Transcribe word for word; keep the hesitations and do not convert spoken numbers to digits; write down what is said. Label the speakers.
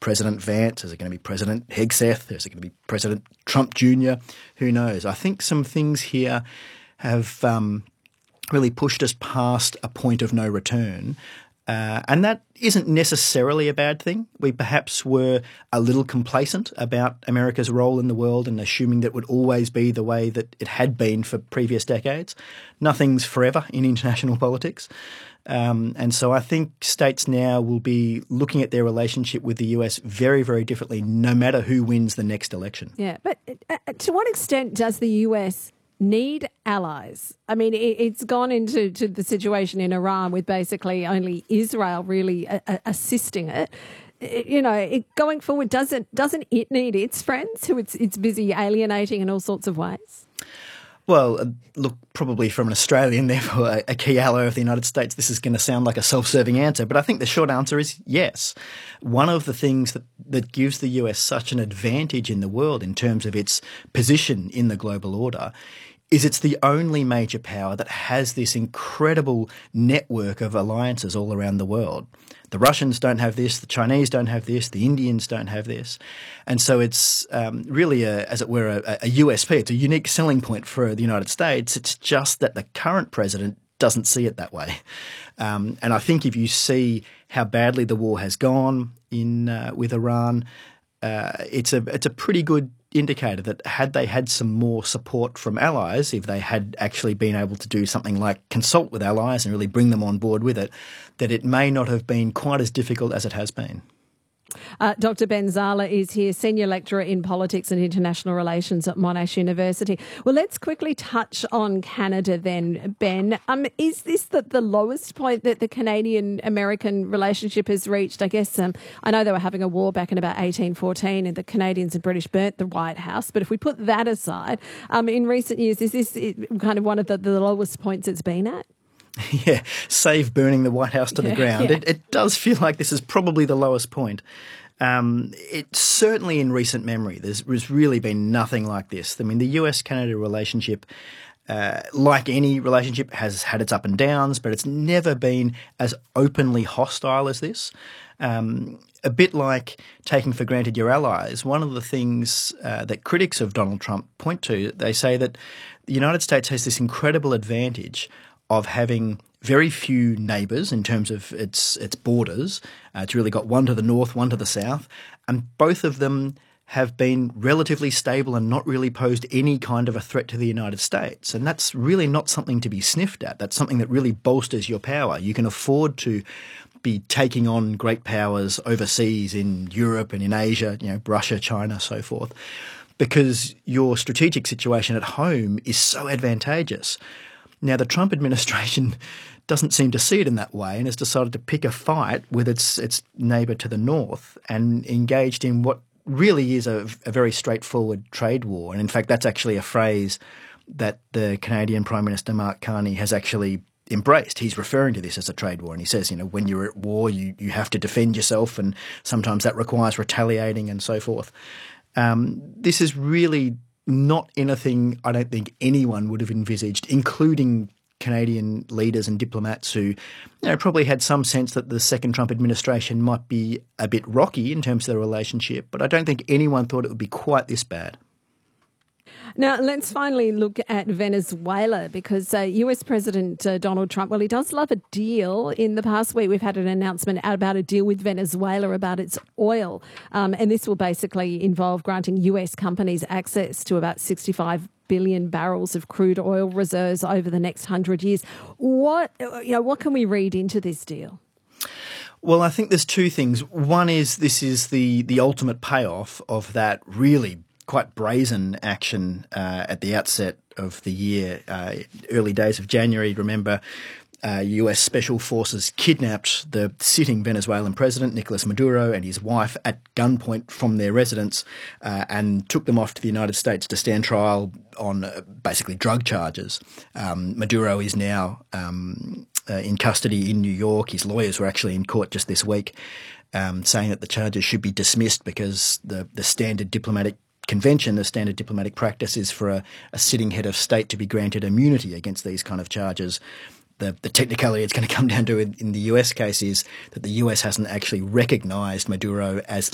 Speaker 1: President Vance? Is it going to be President Hegseth? Is it going to be President Trump Junior? Who knows? I think some things here have um, really pushed us past a point of no return. Uh, and that isn't necessarily a bad thing. We perhaps were a little complacent about America's role in the world and assuming that it would always be the way that it had been for previous decades. Nothing's forever in international politics. Um, and so I think states now will be looking at their relationship with the U S very, very differently, no matter who wins the next election.
Speaker 2: Yeah, but uh, to what extent does the U S need allies? I mean, it, it's gone into to the situation in Iran with basically only Israel really a, a, assisting it. It, you know, it, going forward, doesn't doesn't it need its friends who it's it's busy alienating in all sorts of ways?
Speaker 1: Well, uh, look, probably from an Australian, therefore a, a key ally of the United States, this is going to sound like a self-serving answer, but I think the short answer is yes. One of the things that, that gives the U S such an advantage in the world in terms of its position in the global order is it's the only major power that has this incredible network of alliances all around the world. The Russians don't have this, the Chinese don't have this, the Indians don't have this. And so it's um, really, a, as it were, a, a U S P. It's a unique selling point for the United States. It's just that the current president doesn't see it that way. Um, and I think if you see how badly the war has gone in uh, with Iran, uh, it's a it's a pretty good indicator that had they had some more support from allies, if they had actually been able to do something like consult with allies and really bring them on board with it, that it may not have been quite as difficult as it has been.
Speaker 2: Uh, Doctor Ben Zala is here, Senior Lecturer in Politics and International Relations at Monash University. Well, let's quickly touch on Canada then, Ben. Um, is this the, the lowest point that the Canadian-American relationship has reached? I guess um, I know they were having a war back in about eighteen fourteen and the Canadians and British burnt the White House. But if we put that aside, um, in recent years, is this kind of one of the, the lowest points it's been at?
Speaker 1: Yeah, save burning the White House to the
Speaker 2: yeah,
Speaker 1: ground.
Speaker 2: Yeah.
Speaker 1: It, it does feel like this is probably the lowest point. Um, it certainly in recent memory, there's, there's really been nothing like this. I mean, the U S Canada relationship, uh, like any relationship, has had its up and downs, but it's never been as openly hostile as this. Um, a bit like taking for granted your allies, one of the things uh, that critics of Donald Trump point to, they say that the United States has this incredible advantage of having very few neighbours in terms of its its borders. Uh, it's really got one to the north, one to the south, and both of them have been relatively stable and not really posed any kind of a threat to the United States. And that's really not something to be sniffed at. That's something that really bolsters your power. You can afford to be taking on great powers overseas in Europe and in Asia, you know, Russia, China, so forth, because your strategic situation at home is so advantageous. Now, the Trump administration doesn't seem to see it in that way and has decided to pick a fight with its its neighbour to the north and engaged in what really is a, a very straightforward trade war. And in fact, that's actually a phrase that the Canadian Prime Minister Mark Carney has actually embraced. He's referring to this as a trade war, and he says, you know, when you're at war, you, you have to defend yourself, and sometimes that requires retaliating and so forth. Um, this is really not anything I don't think anyone would have envisaged, including Canadian leaders and diplomats who, you know, probably had some sense that the second Trump administration might be a bit rocky in terms of the relationship, but I don't think anyone thought it would be quite this bad.
Speaker 2: Now, let's finally look at Venezuela because uh, U S President uh, Donald Trump, well, he does love a deal. In the past week, we've had an announcement out about a deal with Venezuela about its oil. Um, and this will basically involve granting U S companies access to about sixty-five billion barrels of crude oil reserves over the next hundred years. What, you know, what can we read into this deal?
Speaker 1: Well, I think there's two things. One is this is the, the ultimate payoff of that really quite brazen action uh, at the outset of the year, uh, early days of January. Remember, uh, U S Special Forces kidnapped the sitting Venezuelan president, Nicolas Maduro, and his wife at gunpoint from their residence uh, and took them off to the United States to stand trial on uh, basically drug charges. Um, Maduro is now um, uh, in custody in New York. His lawyers were actually in court just this week um, saying that the charges should be dismissed because the, the standard diplomatic convention, the standard diplomatic practice is for a, a sitting head of state to be granted immunity against these kind of charges. The, the technicality it's going to come down to in, in the U S case is that the U S hasn't actually recognised Maduro as